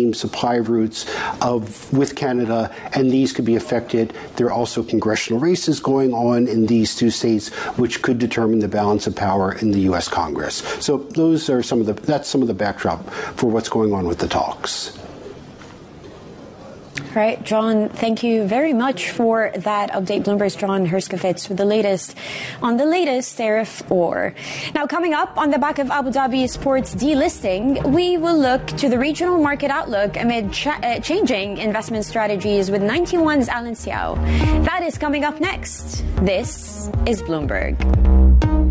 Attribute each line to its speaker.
Speaker 1: upstream supply routes with Canada, and these could be affected. There are also congressional races going on in these two states, which could determine the balance of power in the U.S. Congress. So those are that's some of the backdrop for what's going on with the talks.
Speaker 2: All right, John, thank you very much for that update. Bloomberg's John Herskovits with the latest on the latest tariff war. Now, coming up on the back of Abu Dhabi Sports delisting, we will look to the regional market outlook amid changing investment strategies with 91's Alan Xiao. That is coming up next. This is Bloomberg.